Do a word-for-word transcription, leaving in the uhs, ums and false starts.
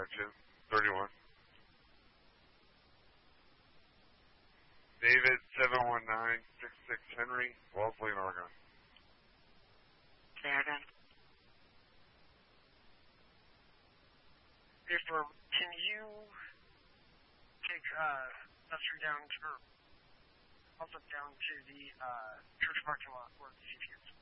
Washington, thirty-one. David, seven one nine six six Henry, Wellesley, Oregon. Canada. Hey, Storm, can you take uh, us down to, or also down to the uh, church parking lot where the C P is?